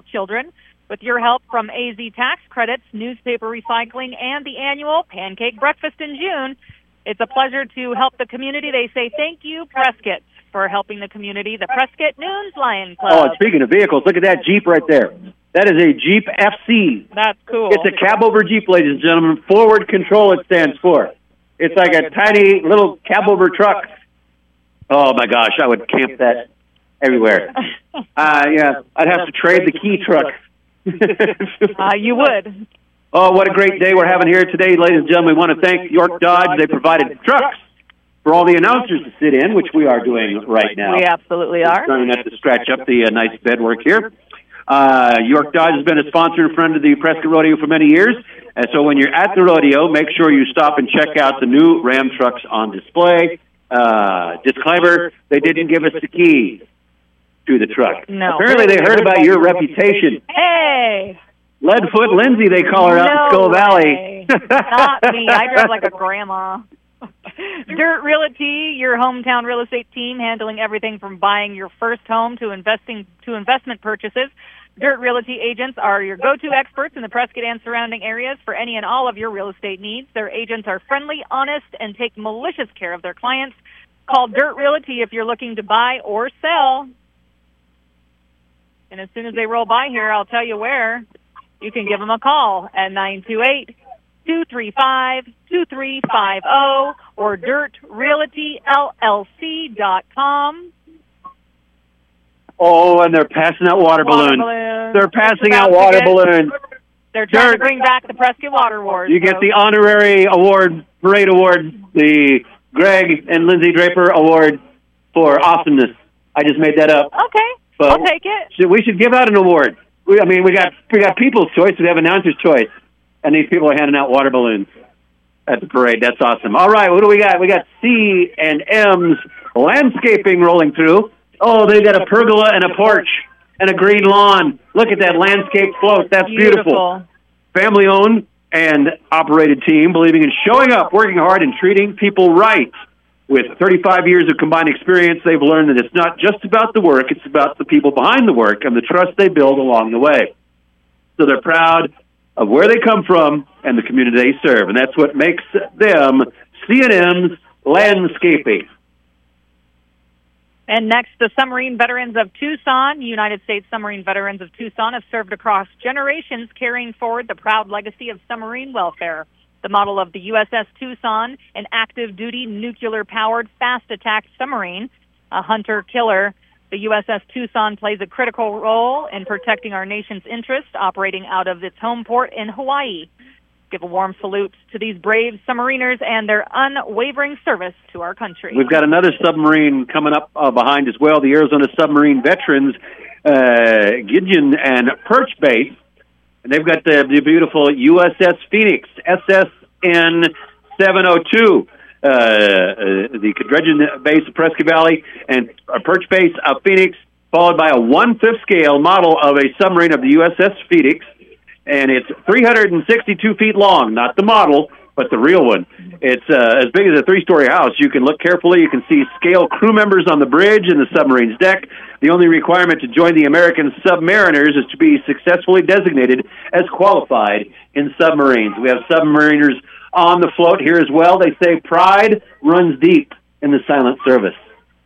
children. With your help from AZ Tax Credits, newspaper recycling, and the annual Pancake Breakfast in June, it's a pleasure to help the community. They say thank you, Prescott, for helping the community. The Prescott Noons Lion Club. Oh, and speaking of vehicles, look at that Jeep right there. That is a Jeep FC. That's cool. It's a cab-over Jeep, ladies and gentlemen. Forward control it stands for. It's like a tiny little cab-over truck. Oh, my gosh, I would camp that everywhere. Yeah, I'd have to trade the key truck. You would. Oh, what a great day we're having here today, ladies and gentlemen. We want to thank York Dodge. They provided trucks for all the announcers to sit in, which we are doing right now. We absolutely are. Trying not to scratch up the nice bedwork here. York Dodge has been a sponsor and friend of the Prescott Rodeo for many years. And so when you're at the rodeo, make sure you stop and check out the new Ram trucks on display. Disclaimer, they didn't give us the keys to the truck. No. Apparently they heard about your reputation. Hey! Leadfoot Lindsay, they call her out in Skull Valley. Not me. I drive like a grandma. Dirt Realty, your hometown real estate team, handling everything from buying your first home to investment purchases. Dirt Realty agents are your go-to experts in the Prescott and surrounding areas for any and all of your real estate needs. Their agents are friendly, honest, and take malicious care of their clients. Call Dirt Realty if you're looking to buy or sell. And as soon as they roll by here, I'll tell you where. You can give them a call at 928-235-2350 or dirtrealtyllc.com. Oh, and they're passing out water balloons. They're passing out water balloons. They're trying to bring back the Prescott Water Wars. You get the honorary award, parade award, the Greg and Lindsay Draper Award for awesomeness. I just made that up. Okay, But I'll take it. We should give out an award. We got People's Choice. We have Announcer's Choice. And these people are handing out water balloons at the parade. That's awesome. All right, what do we got? We got C&M's Landscaping rolling through. Oh, they got a pergola and a porch and a green lawn. Look at that landscape float. That's beautiful. Family-owned and operated team, believing in showing up, working hard, and treating people right. With 35 years of combined experience, they've learned that it's not just about the work, it's about the people behind the work and the trust they build along the way. So they're proud of where they come from and the community they serve, and that's what makes them C&M's Landscaping. And next, the Submarine Veterans of Tucson. United States Submarine Veterans of Tucson have served across generations, carrying forward the proud legacy of submarine welfare. The model of the USS Tucson, an active-duty, nuclear-powered, fast-attack submarine, a hunter-killer. The USS Tucson plays a critical role in protecting our nation's interests, operating out of its home port in Hawaii. Give a warm salute to these brave submariners and their unwavering service to our country. We've got another submarine coming up behind as well, the Arizona Submarine Veterans, Gideon and Perch Base. And they've got the beautiful USS Phoenix, SSN 702, the Kedregen base of Prescott Valley, and a Perch base of Phoenix, followed by a 1/5 scale model of a submarine of the USS Phoenix. And it's 362 feet long, not the model, but the real one. It's as big as a 3-story house. You can look carefully. You can see scale crew members on the bridge and the submarine's deck. The only requirement to join the American Submariners is to be successfully designated as qualified in submarines. We have submariners on the float here as well. They say pride runs deep in the silent service.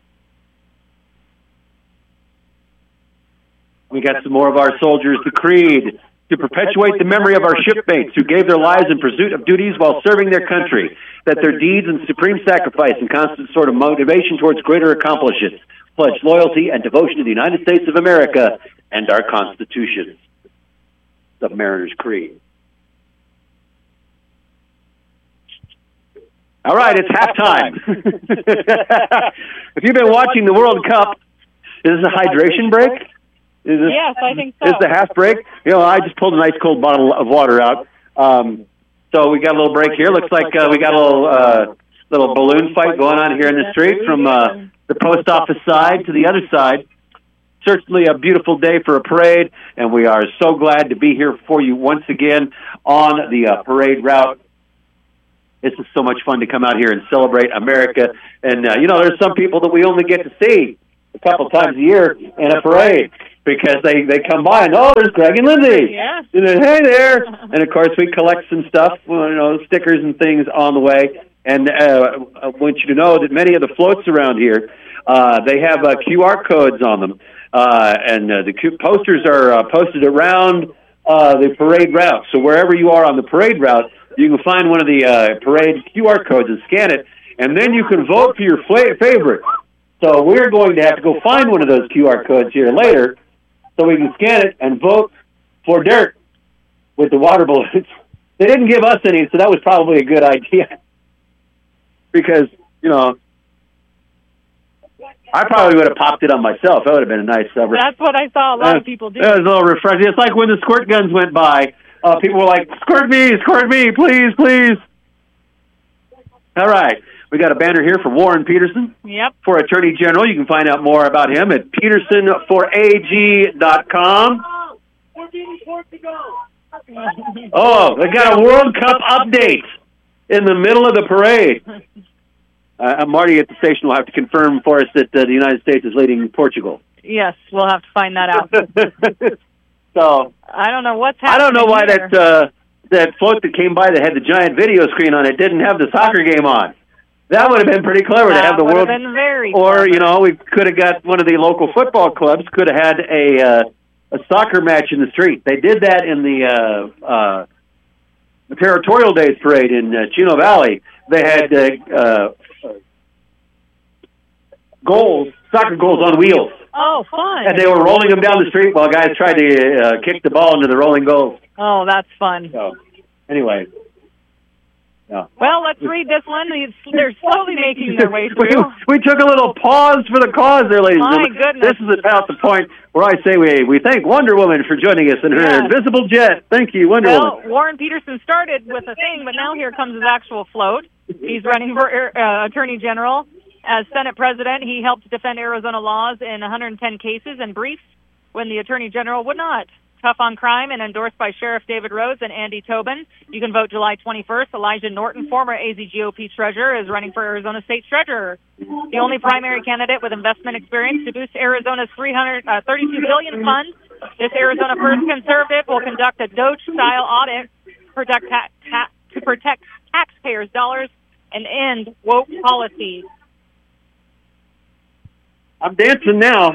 We got some more of our soldiers, the Creed, to perpetuate the memory of our shipmates who gave their lives in pursuit of duties while serving their country, that their deeds and supreme sacrifice and constant sort of motivation towards greater accomplishments pledge loyalty and devotion to the United States of America and our Constitution. Submariners Creed. All right, it's halftime. If you've been watching the World Cup, is this a hydration break? Yes, I think so. Is the half break? I just pulled a nice cold bottle of water out. So we got a little break here. Looks like we got a little balloon fight going on here in the street from the post office side to the other side. Certainly a beautiful day for a parade, and we are so glad to be here for you once again on the parade route. This is so much fun to come out here and celebrate America. And, there's some people that we only get to see a couple times a year in a parade because they come by and, there's Greg and Lindsay. Yeah. And then, hey there. And, of course, we collect some stuff, stickers and things on the way. And I want you to know that many of the floats around here, they have QR codes on them. And the posters are posted around the parade route. So wherever you are on the parade route, you can find one of the parade QR codes and scan it, and then you can vote for your favorite. So we're going to have to go find one of those QR codes here later so we can scan it and vote for dirt with the water balloons. They didn't give us any, so that was probably a good idea. Because, I probably would have popped it on myself. That would have been a nice cover. That's what I saw a lot of people do. It was a little refreshing. It's like when the squirt guns went by. People were like, squirt me, please, please. All right. We got a banner here for Warren Peterson. Yep. For Attorney General. You can find out more about him at petersonforag.com. Oh, they got a World Cup update in the middle of the parade. Marty at the station will have to confirm for us that the United States is leading Portugal. Yes, we'll have to find that out. So I don't know what's happening. I don't know why here. that float that came by that had the giant video screen on it didn't have the soccer game on. That would have been pretty clever to have the world. Been very or clever. We could have got one of the local football clubs could have had a soccer match in the street. They did that in the Territorial Days parade in Chino Valley. They had soccer goals on wheels. Oh, fun. And they were rolling them down the street while guys tried to kick the ball into the rolling goals. Oh, that's fun. So, anyway. Yeah. Well, let's read this one. They're slowly making their way through. We took a little pause for the cause there, ladies and gentlemen. My goodness. This is about the point where I say we thank Wonder Woman for joining us in her invisible jet. Thank you, Wonder Woman. Well, Warren Peterson started with a thing, but now here comes his actual float. He's running for Attorney General. As Senate President, he helped defend Arizona laws in 110 cases and briefs when the Attorney General would not. Tough on crime and endorsed by Sheriff David Rose and Andy Tobin. You can vote July 21st. Elijah Norton, former AZGOP treasurer, is running for Arizona State Treasurer. The only primary candidate with investment experience to boost Arizona's $32 billion fund. This Arizona First conservative will conduct a Doge-style audit to protect taxpayers' dollars and end woke policies. I'm dancing now.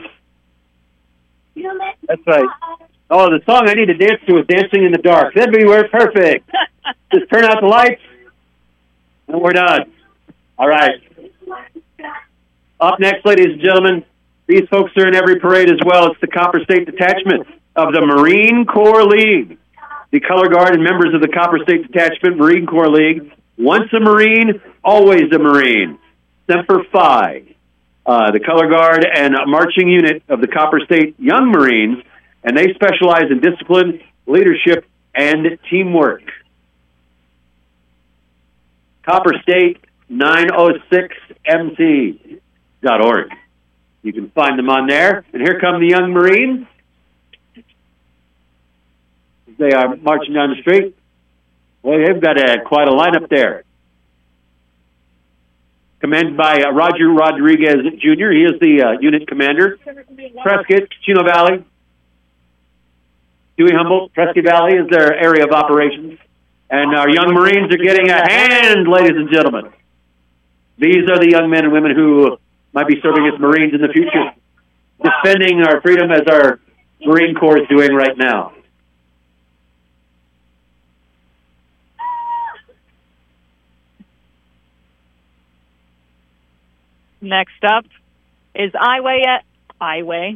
That's right. Oh, the song I need to dance to is Dancing in the Dark. That'd be perfect. Just turn out the lights, and we're done. All right. Up next, ladies and gentlemen, these folks are in every parade as well. It's the Copper State Detachment of the Marine Corps League. The Color Guard and members of the Copper State Detachment Marine Corps League. Once a Marine, always a Marine. Semper Fi. The Color Guard and marching unit of the Copper State Young Marines, and they specialize in discipline, leadership, and teamwork. Copper State 906MC.org. You can find them on there. And here come the Young Marines. They are marching down the street. Well, they've got quite a lineup there. Commanded by Roger Rodriguez Jr. He is the unit commander. Prescott, Chino Valley. Dewey Humboldt, Prescott Valley is their area of operations. And our young Marines are getting a hand, ladies and gentlemen. These are the young men and women who might be serving as Marines in the future, defending our freedom as our Marine Corps is doing right now. Next up is AYSO.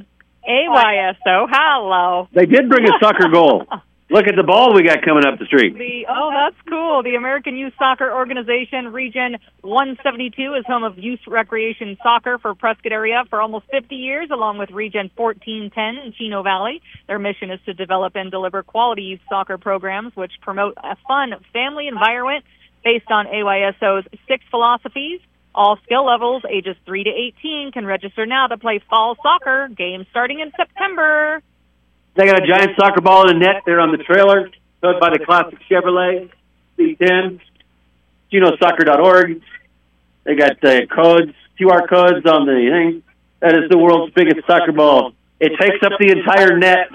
Hello. They did bring a soccer goal. Look at the ball we got coming up the street. That's cool. The American Youth Soccer Organization Region 172 is home of youth recreation soccer for Prescott area for almost 50 years, along with Region 1410 in Chino Valley. Their mission is to develop and deliver quality youth soccer programs which promote a fun family environment based on AYSO's 6 philosophies. All skill levels, ages 3 to 18, can register now to play fall soccer. Games starting in September. They got a giant soccer ball in the net there on the trailer, built by the Classic Chevrolet C10. ChinoSoccer.org. They got codes, QR codes on the thing. That is the world's biggest soccer ball. It takes up the entire net.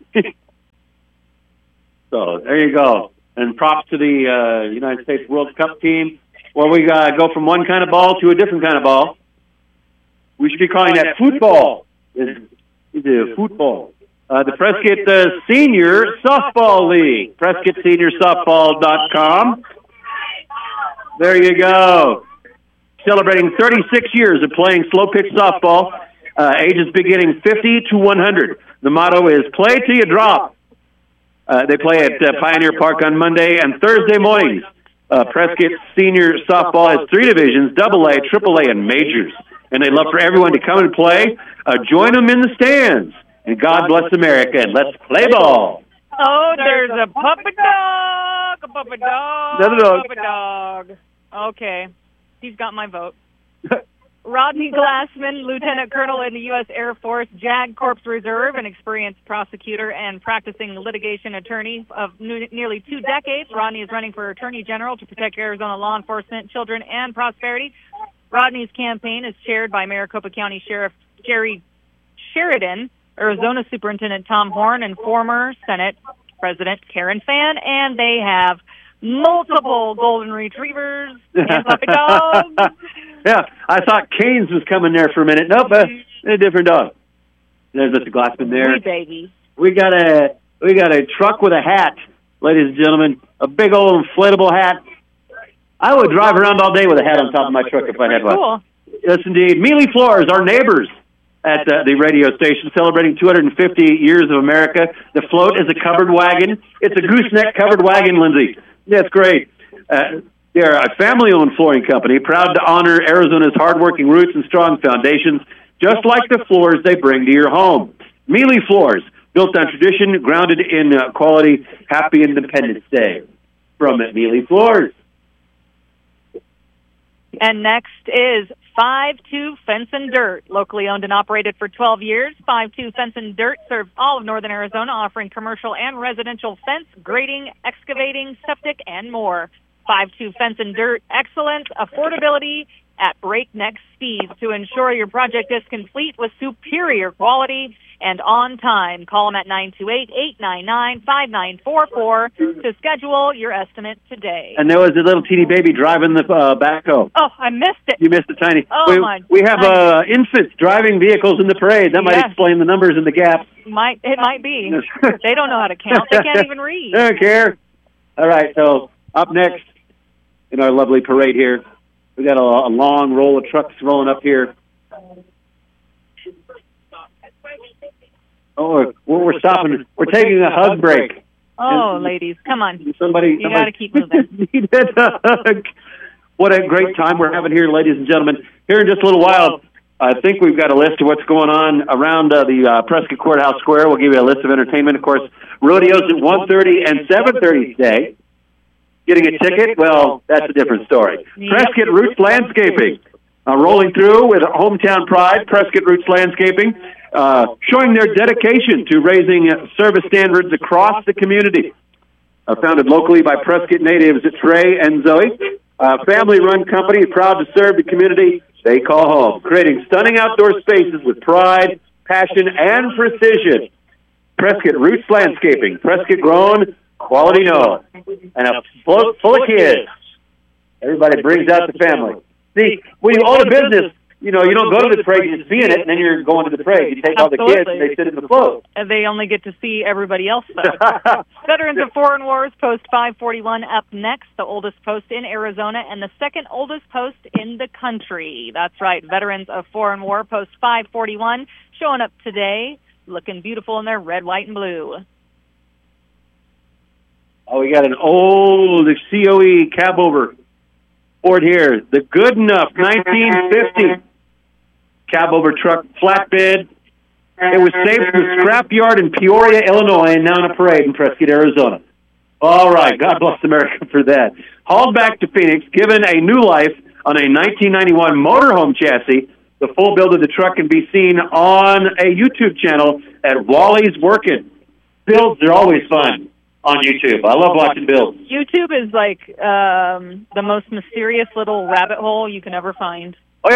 So there you go. And props to the United States World Cup team. Well, we go from one kind of ball to a different kind of ball. We should be calling that football. It's football. The Prescott Senior Softball League. PrescottSeniorSoftball.com. There you go. Celebrating 36 years of playing slow-pitch softball, ages beginning 50 to 100. The motto is play till you drop. They play at Pioneer Park on Monday and Thursday mornings. Prescott Senior Softball has 3 divisions, AA, AAA, and Majors. And they'd love for everyone to come and play. Join them in the stands. And God bless America, and let's play ball. Oh, there's a puppy dog, Another dog. puppy dog. Okay, he's got my vote. Rodney Glassman, Lieutenant Colonel in the U.S. Air Force JAG Corps Reserve, an experienced prosecutor and practicing litigation attorney of nearly 2 decades. Rodney is running for Attorney General to protect Arizona law enforcement, children, and prosperity. Rodney's campaign is chaired by Maricopa County Sheriff Jerry Sheridan, Arizona Superintendent Tom Horn, and former Senate President Karen Fann, and they have multiple golden retrievers and puppy dogs. Yeah, I thought Canes was coming there for a minute. Nope, a different dog. There's Mr. Glassman there. Wee baby. We got a truck with a hat, ladies and gentlemen, a big old inflatable hat. I would drive around all day with a hat on top of my truck if I had one. Cool. Yes, indeed. Mealy Floors, our neighbors at the radio station, celebrating 250 years of America. The float is a covered wagon. It's a gooseneck covered wagon, Lindsay. That's great. They're a family-owned flooring company, proud to honor Arizona's hardworking roots and strong foundations, just like the floors they bring to your home. Mealy Floors, built on tradition, grounded in quality. Happy Independence Day from Mealy Floors. And next is 5-2 Fence and Dirt, locally owned and operated for 12 years. 5-2 Fence and Dirt serves all of northern Arizona, offering commercial and residential fence, grading, excavating, septic, and more. 5-2 Fence and Dirt, excellence, affordability at breakneck speeds to ensure your project is complete with superior quality and on time. Call them at 928-899-5944 to schedule your estimate today. And there was a little teeny baby driving the backhoe. Oh, I missed it. You missed it, Tiny. Oh, we have infants driving vehicles in the parade. That might explain the numbers in the gap. It might be. They don't know how to count. They can't even read. They don't care. All right, so up next in our lovely parade here, we got a long roll of trucks rolling up here. Oh, we're stopping. We're taking a hug break. Oh, ladies, come on. You got to keep moving. What a great time we're having here, ladies and gentlemen. Here in just a little while, I think we've got a list of what's going on around the Prescott Courthouse Square. We'll give you a list of entertainment. Of course, rodeos at 1:30 and 7:30 today. Getting a ticket? Well, that's a different story. Yep. Prescott Roots Landscaping, rolling through with hometown pride. Prescott Roots Landscaping, showing their dedication to raising service standards across the community. Founded locally by Prescott natives Trey and Zoe, a family-run company proud to serve the community they call home, creating stunning outdoor spaces with pride, passion, and precision. Prescott Roots Landscaping, Prescott grown, quality known, and a float full of kids. Everybody brings out the family. See, when you own a business, you don't go to the parade, you just be in it, and then you're going to the parade. You take all the kids, and they sit in the float. And they only get to see everybody else, though. Veterans of Foreign Wars, Post 541 up next, the oldest post in Arizona, and the second oldest post in the country. That's right, Veterans of Foreign War, Post 541, showing up today, looking beautiful in their red, white, and blue. Oh, we got an old COE cab over Ford here. The Good Enough 1950 cab over truck flatbed. It was saved from the scrapyard in Peoria, Illinois, and now in a parade in Prescott, Arizona. All right, God bless America for that. Hauled back to Phoenix, given a new life on a 1991 motorhome chassis. The full build of the truck can be seen on a YouTube channel at Wally's Workin'. Builds are always fun on YouTube. I love watching builds. YouTube is like the most mysterious little rabbit hole you can ever find. Oh, yeah.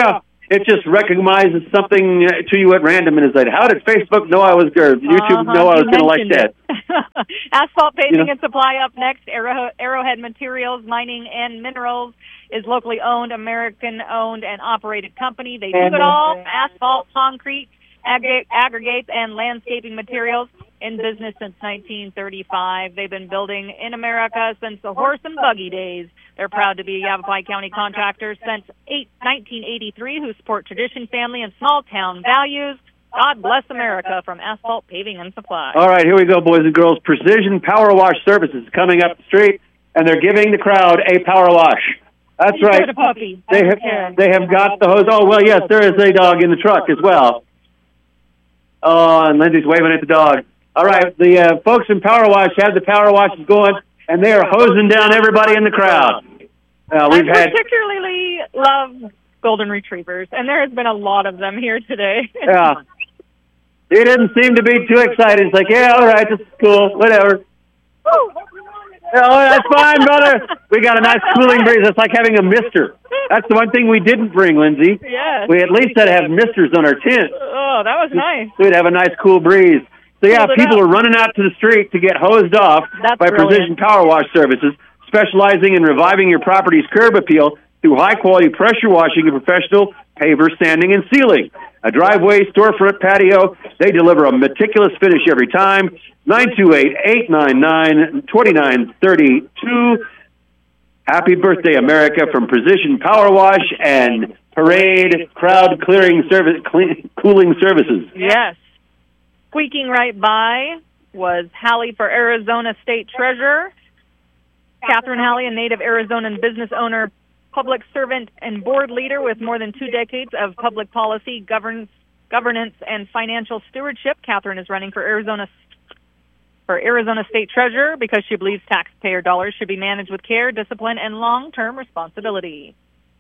it just recognizes something to you at random and is like, how did Facebook know I was, or YouTube know I was going to like that? Asphalt Paving and Supply up next. Arrowhead Materials, Mining and Minerals is locally owned, American-owned and operated company. They do it all, asphalt, concrete, aggregates, and landscaping materials. In business since 1935. They've been building in America since the horse and buggy days. They're proud to be Yavapai County contractors since 1983 who support tradition, family, and small-town values. God bless America from Asphalt Paving and Supply. All right, here we go, boys and girls. Precision Power Wash Services coming up the street, and they're giving the crowd a power wash. That's right. A puppy. They have got the hose. Oh, well, yes, there is a dog in the truck as well. Oh, and Lindsay's waving at the dog. All right, the folks in Power Wash have the power washes going, and they are hosing down everybody in the crowd. I particularly love golden retrievers, and there has been a lot of them here today. Yeah. He didn't seem to be too excited. He's like, yeah, all right, this is cool, whatever. Oh, that's fine, brother. We got a nice cooling breeze. It's like having a mister. That's the one thing we didn't bring, Lindsay. Yes. We at least had to have misters on our tent. Oh, that was nice. We'd have a nice cool breeze. So, yeah, people are running out to the street to get hosed off by Precision Power Wash Services, specializing in reviving your property's curb appeal through high-quality pressure washing and professional paver sanding and sealing. A driveway, storefront, patio, they deliver a meticulous finish every time. 928-899-2932. Happy birthday, America, from Precision Power Wash and Parade Crowd Cooling Services. Yes. Squeaking right by was Hallie for Arizona State Treasurer. Catherine Hallie, a native Arizonan business owner, public servant, and board leader with more than 2 decades of public policy, governance, and financial stewardship. Catherine is running for Arizona State Treasurer because she believes taxpayer dollars should be managed with care, discipline, and long-term responsibility.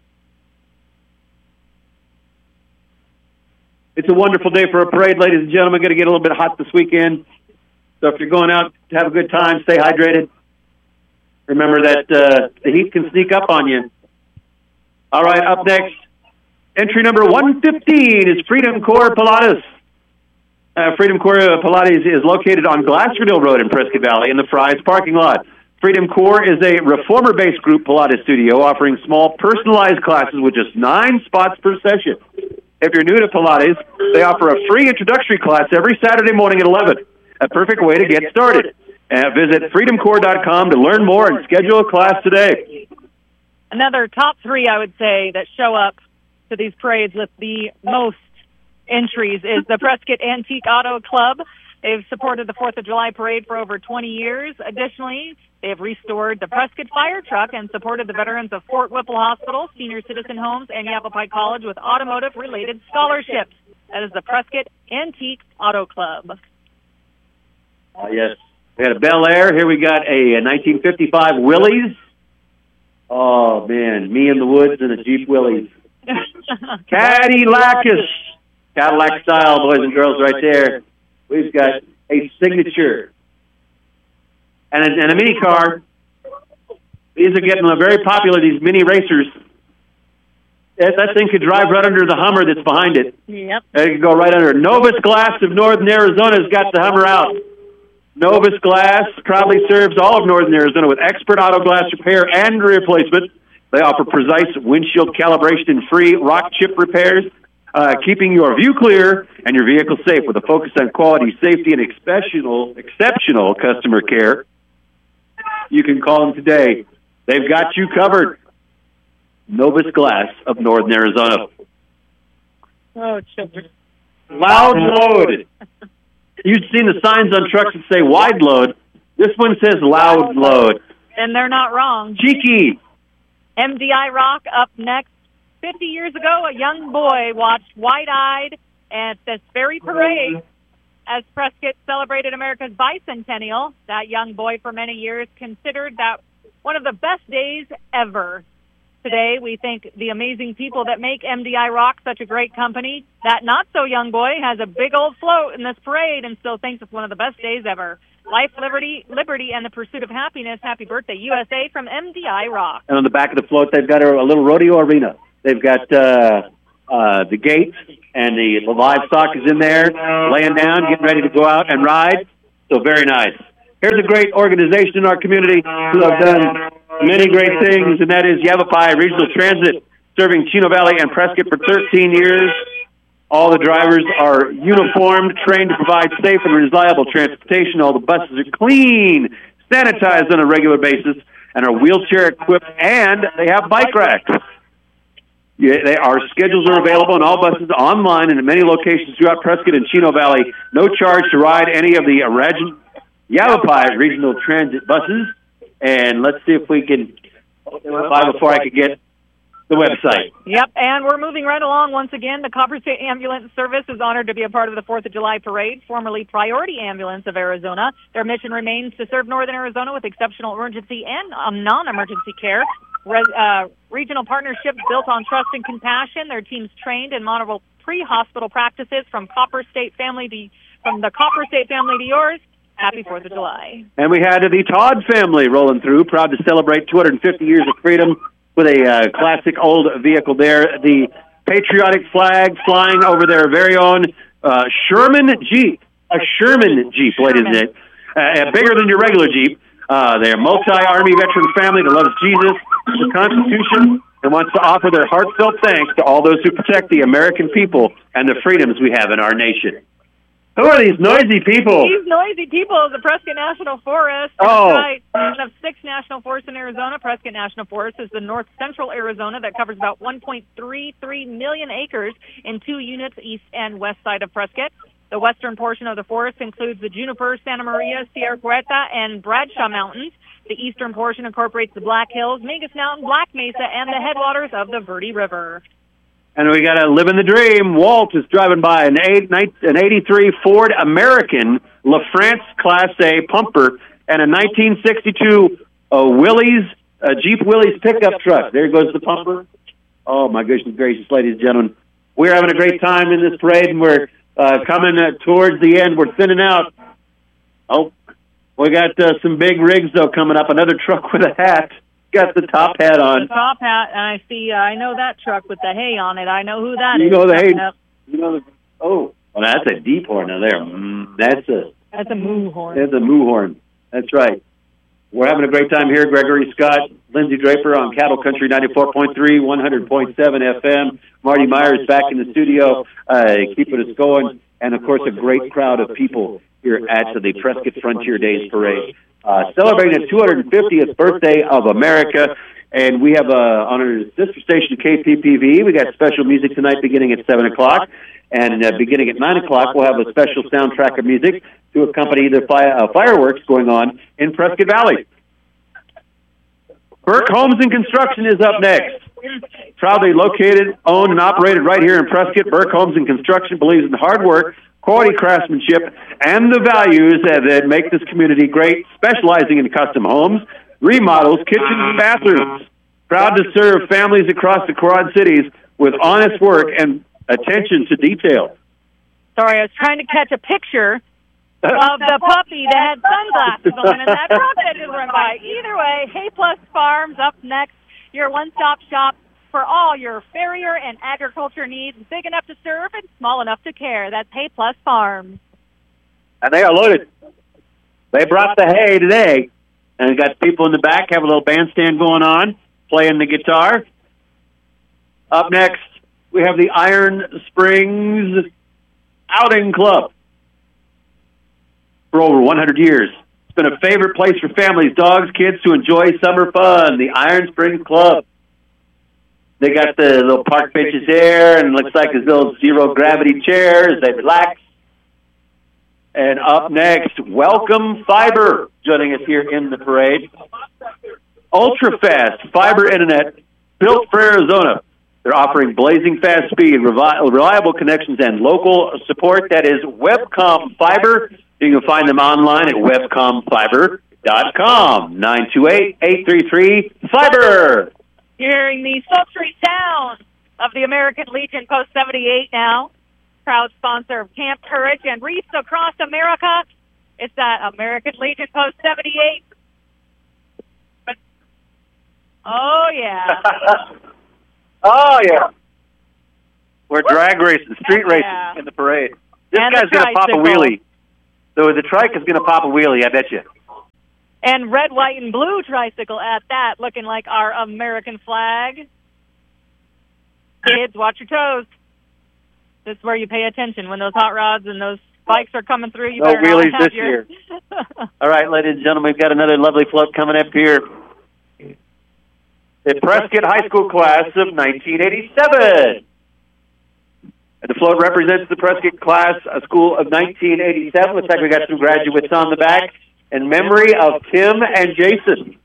It's a wonderful day for a parade, ladies and gentlemen. Going to get a little bit hot this weekend. So if you're going out to have a good time, stay hydrated. Remember that the heat can sneak up on you. All right, up next, entry number 115 is Freedom Core Pilates. Freedom Core Pilates is located on Glassfordville Road in Prescott Valley in the Fry's parking lot. Freedom Core is a reformer-based group Pilates studio offering small personalized classes with just 9 spots per session. If you're new to Pilates, they offer a free introductory class every Saturday morning at 11. A perfect way to get started. Visit freedomcore.com to learn more and schedule a class today. Another top 3, I would say, that show up to these parades with the most entries is the Prescott Antique Auto Club. They've supported the 4th of July parade for over 20 years. Additionally, they have restored the Prescott Fire Truck and supported the veterans of Fort Whipple Hospital, Senior Citizen Homes, and Yavapai College with automotive-related scholarships. That is the Prescott Antique Auto Club. Yes. We had a Bel Air. Here we got a 1955 Willys. Oh, man. Me in the woods and a Jeep Willys. Cadillac style, boys and girls, right there. We've got a signature. And a mini car. These are getting very popular, these mini racers. That thing could drive right under the Hummer that's behind it. Yep. It could go right under. Novus Glass of Northern Arizona has got the Hummer out. Novus Glass proudly serves all of Northern Arizona with expert auto glass repair and replacement. They offer precise windshield calibration and free rock chip repairs, keeping your view clear and your vehicle safe with a focus on quality, safety, and exceptional customer care. You can call them today. They've got you covered. Novus Glass of Northern Arizona. Oh, children. Loud load. You've seen the signs on trucks that say wide load. This one says loud load. And they're not wrong. Cheeky. MDI Rock up next. 50 years ago, a young boy watched wide-eyed at this very parade as Prescott celebrated America's bicentennial. That young boy for many years considered that one of the best days ever. Today, we thank the amazing people that make MDI Rock such a great company. That not-so-young boy has a big old float in this parade and still thinks it's one of the best days ever. Life, liberty, and the pursuit of happiness. Happy birthday, USA, from MDI Rock. And on the back of the float, they've got a little rodeo arena. They've got the gates, and the livestock is in there, laying down, getting ready to go out and ride. So very nice. Here's a great organization in our community who have done many great things, and that is Yavapai Regional Transit, serving Chino Valley and Prescott for 13 years. All the drivers are uniformed, trained to provide safe and reliable transportation. All the buses are clean, sanitized on a regular basis, and are wheelchair-equipped, and they have bike racks. Our schedules are available on all buses online and in many locations throughout Prescott and Chino Valley. No charge to ride any of the Yavapai Regional Transit buses. And let's see if we can before I could get the website. Yep, and we're moving right along once again. The Copper State Ambulance Service is honored to be a part of the 4th of July Parade, formerly Priority Ambulance of Arizona. Their mission remains to serve northern Arizona with exceptional emergency and non-emergency care. Regional partnerships built on trust and compassion. Their teams trained in model pre-hospital practices from the Copper State family to yours. Happy 4th of July. And we had the Todd family rolling through, proud to celebrate 250 years of freedom with a classic old vehicle there. The patriotic flag flying over their very own Sherman Jeep. A Sherman Jeep, ladies and gentlemen. Bigger than your regular Jeep. They're a multi-Army veteran family that loves Jesus, the Constitution, and wants to offer their heartfelt thanks to all those who protect the American people and the freedoms we have in our nation. Who are these noisy people? These noisy people is the Prescott National Forest. Oh. Right. One of 6 national forests in Arizona. Prescott National Forest is the north central Arizona that covers about 1.33 million acres in 2 units east and west side of Prescott. The western portion of the forest includes the Juniper, Santa Maria, Sierra Cuerta, and Bradshaw Mountains. The eastern portion incorporates the Black Hills, Mingus Mountain, Black Mesa, and the headwaters of the Verde River. And we got to live in the dream. Walt is driving by an 83 Ford American LaFrance Class A pumper and a 1962 Jeep Willys pickup truck. There goes the pumper. Oh, my goodness gracious, ladies and gentlemen. We're having a great time in this parade, and we're coming towards the end. We're thinning out. Oh, we got some big rigs, though, coming up. Another truck with a hat. Got the top hat on. The top hat, and I see, I know that truck with the hay on it. I know who that is. You know the hay. You know well, that's a deep horn now there. That's a moo horn. That's a moo horn. That's right. We're having a great time here. Gregory Scott, Lindsay Draper on Cattle Country 94.3, 100.7 FM. Marty Myers back in the studio, keeping us going. And, of course, a great crowd of people here at the Prescott Frontier Days Parade. Celebrating the 250th birthday of America, and we have on our sister station KPPV. We got special music tonight beginning at 7 o'clock, and beginning at 9 o'clock we'll have a special soundtrack of music to accompany the fireworks going on in Prescott Valley. Burke Homes and Construction is up next. Proudly located, owned, and operated right here in Prescott, Burke Homes and Construction believes in hard work, quality craftsmanship, and the values that make this community great, specializing in custom homes, remodels, kitchens, and bathrooms. Proud to serve families across the Quad Cities with honest work and attention to detail. Sorry, I was trying to catch a picture of the puppy that had sunglasses on and that truck that just went by. Either way, Hay Plus Farms up next, your one-stop shop for all your farrier and agriculture needs, big enough to serve and small enough to care. That's Hay Plus Farms. And they are loaded. They brought the hay today, and got people in the back, have a little bandstand going on, playing the guitar. Up next, we have the Iron Springs Outing Club. For over 100 years, it's been a favorite place for families, dogs, kids to enjoy summer fun. The Iron Springs Club. They got the little park benches there, and it looks like there's little zero-gravity chairs. They relax. And up next, Welcome Fiber, joining us here in the parade. Ultra-fast fiber internet built for Arizona. They're offering blazing fast speed, reliable connections, and local support. That is Webcom Fiber. You can find them online at webcomfiber.com. 928-833-FIBER. You're hearing the sultry sound of the American Legion Post 78 now. Proud sponsor of Camp Courage and Reefs Across America. It's that American Legion Post 78. Oh, yeah. Oh, yeah. We're drag racing, street racing in the parade. This and guy's going to pop a wheelie. So the trike is going to pop a wheelie, I bet you. And red, white, and blue tricycle at that, looking like our American flag. Kids, watch your toes. This is where you pay attention. When those hot rods and those bikes are coming through, you better wheelies not have this year. All right, ladies and gentlemen, we've got another lovely float coming up here. The Prescott High School class of 1987. The float represents the Prescott class, a school of 1987. Looks like we got some graduates on the back in memory of Tim and Jason.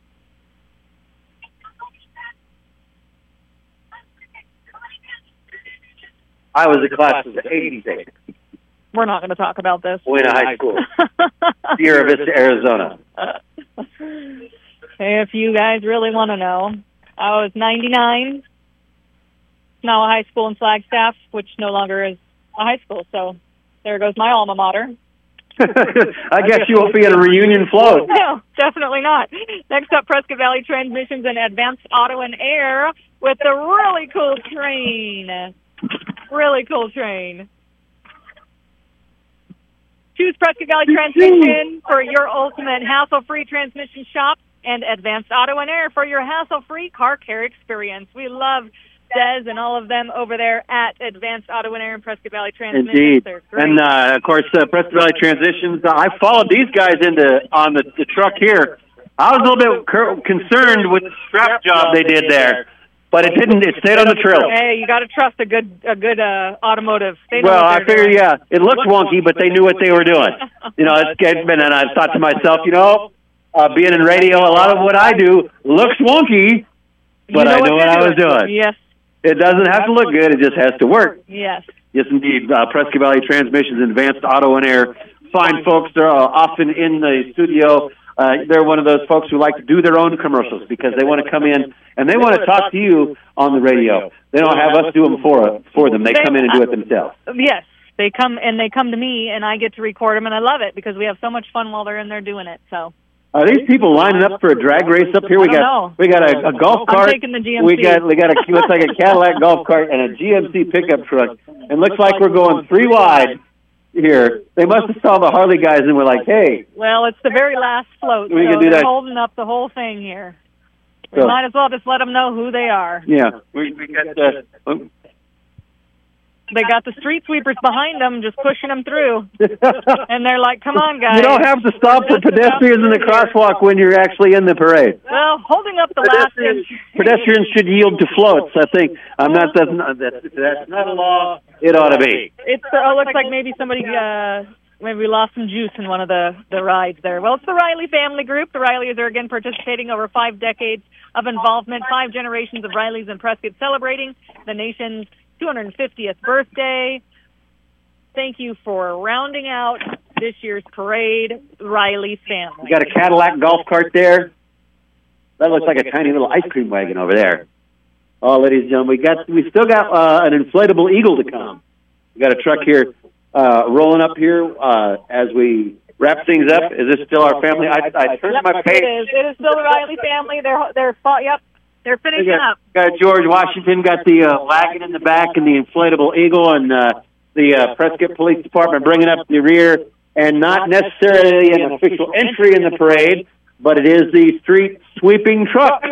I was a class of 86. We're not going to talk about this. Buena High School, Sierra Vista, Arizona. Hey, if you guys really want to know, I was 99. Now a high school in Flagstaff, which no longer is a high school. So there goes my alma mater. I guess you won't be at a reunion float. No, definitely not. Next up, Prescott Valley Transmissions and Advanced Auto and Air with the really cool train. Really cool train. Choose Prescott Valley Transmission for your ultimate hassle-free transmission shop and Advanced Auto and Air for your hassle-free car care experience. We love Des and all of them over there at Advanced Auto and Air and Prescott Valley Transmissions. Indeed. And, of course, Prescott Valley Transitions, I followed these guys on the truck here. I was a little bit concerned with the strap job they did there. But it didn't. It stayed on the trail. Hey, you got to trust a good automotive. They know well, what I figure, doing. yeah, it looked wonky, but they knew what they were doing. And I thought to myself, being in radio, a lot of what I do looks wonky, but I know what I was doing. Yes. It doesn't have to look good. It just has to work. Yes. Yes, indeed. Prescott Valley Transmissions, Advanced Auto and Air. Fine folks. They're often in the studio. They're one of those folks who like to do their own commercials because they want to come in and they want to talk to you on the radio. They don't have us do them for them. They come in and do it themselves. Yes, they come to me and I get to record them, and I love it because we have so much fun while they're in there doing it. So. Are these people lining up for a drag race up here? We got a golf cart. I'm taking the GMC. We got looks like a Cadillac golf cart and a GMC pickup truck. And looks like we're going 3 wide. Here, they must have saw the Harley guys and were like, "Hey." Well, it's the very last float, we can do they're that. Holding up the whole thing here. We might as well just let them know who they are. Yeah, we got They got the street sweepers behind them, just pushing them through, and they're like, "Come on, guys!" You don't have to stop for pedestrians in the crosswalk when you're actually in the parade. Well, holding up the last inch. Pedestrians should yield to floats. I think that's not a law. It ought to be. It looks like maybe somebody maybe lost some juice in one of the rides there. Well, it's the Riley family group. The Rileys are again participating over 5 decades of involvement, 5 generations of Rileys in Prescott celebrating the nation's 250th birthday. Thank you for rounding out this year's parade, Riley family. We got a Cadillac golf cart there. That looks like a tiny little ice cream wagon over there. Oh, ladies and gentlemen, we still got an inflatable eagle to come. We got a truck here rolling up here as we wrap things up. Is this still our family? I turned my page. It is still the Riley family. They're finishing up. Got George Washington, got the wagon in the back and the inflatable eagle, and the Prescott Police Department bringing up the rear, and not necessarily an official entry in the parade, but it is the street sweeping truck.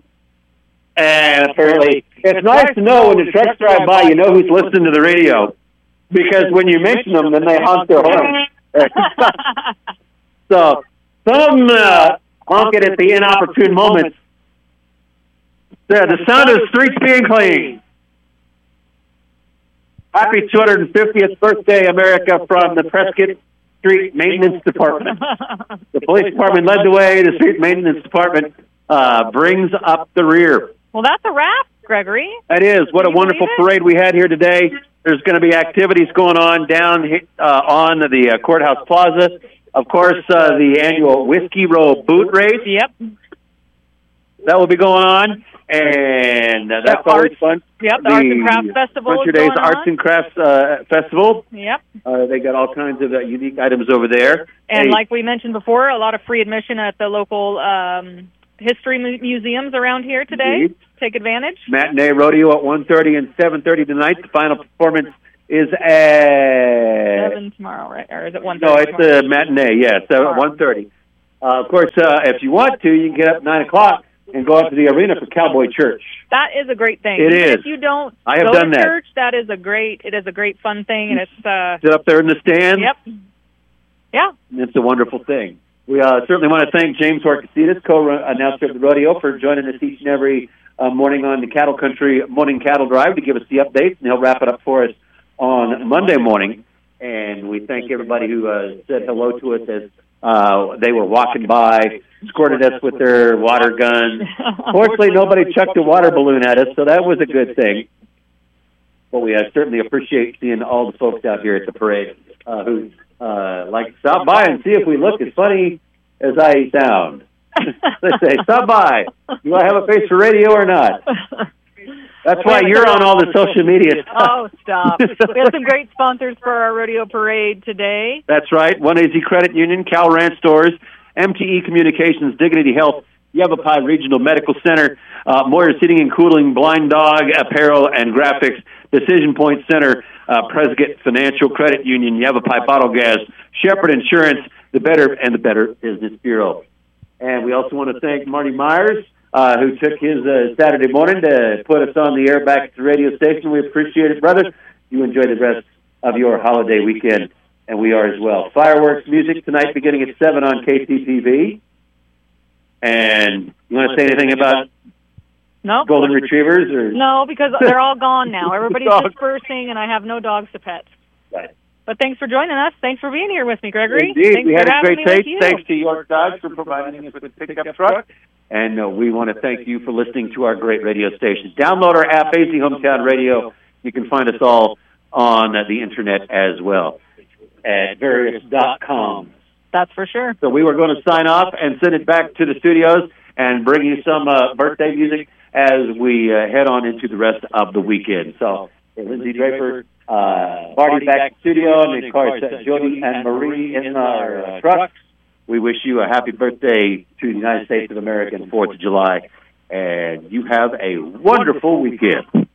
And apparently, it's nice to know when the trucks drive by, you know who's listening to the radio, because when you mention them, then they honk their horn. So, some honk it at the inopportune moments. The sound of streets being clean. Happy 250th birthday, America, from the Prescott Street Maintenance Department. The police department led the way. The street maintenance department brings up the rear. Well, that's a wrap, Gregory. That is. What a wonderful parade we had here today. There's going to be activities going on down on the Courthouse Plaza. Of course, the annual Whiskey Row Boot Race. Yep. That will be going on. And that's always fun. Yep, the Arts and Crafts Festival Winter Days Arts and Crafts Festival. Yep. They got all kinds of unique items over there. And like we mentioned before, a lot of free admission at the local history museums around here today. Indeed. Take advantage. Matinee rodeo at 1:30 and 7:30 tonight. The final performance is at 7 tomorrow, right? Or is it 1:30? No, it's the matinee. Yeah, so at 1:30. Of course, if you want to, you can get up 9 o'clock and go out to the arena for Cowboy Church. That is a great thing. It is. If you don't I have go done to that. church, it is a great fun thing, and it's Sit up there in the stand. Yep. Yeah. It's a wonderful thing. We certainly want to thank James Horcasitas, co-announcer of the rodeo, for joining us each and every morning on the Cattle Country Morning Cattle Drive to give us the updates, and he'll wrap it up for us on Monday morning. And we thank everybody who said hello to us as they were walking by, escorted us with their water guns. Fortunately, nobody chucked a water balloon at us, so that was a good thing. But we certainly appreciate seeing all the folks out here at the parade who like to stop by and see if we look as funny as I sound. They say, stop by. Do I have a face for radio or not? That's why you're on all the social media stuff. Oh, stop. We have some great sponsors for our rodeo parade today. That's right. 1AZ Credit Union, Cal Ranch Stores, MTE Communications, Dignity Health, Yavapai Regional Medical Center, Moyer Seating and Cooling, Blind Dog Apparel and Graphics, Decision Point Center, Prescott Financial Credit Union, Yavapai Bottle Gas, Shepherd Insurance, the Better Business Bureau. And we also want to thank Marty Myers, who took his Saturday morning to put us on the air back at the radio station. We appreciate it, brother. You enjoy the rest of your holiday weekend, and we are as well. Fireworks music tonight beginning at 7 on KCTV. And you want to say anything about golden retrievers? Or? No, because they're all gone now. Everybody's dispersing, and I have no dogs to pet. Right. But thanks for joining us. Thanks for being here with me, Gregory. Indeed. Thanks we had a great day. You. Thanks to York Dodge for providing us with a pickup truck. And we want to thank you for listening to our great radio station. Download our app, AZ Hometown Radio. You can find us all on the Internet as well at various.com. That's for sure. So we were going to sign off and send it back to the studios and bring you some birthday music as we head on into the rest of the weekend. So Lindsay Draper, Marty back in the studio, and of course Jody and Marie in our trucks. We wish you a happy birthday to the United States of America and 4th of July, and you have a wonderful weekend.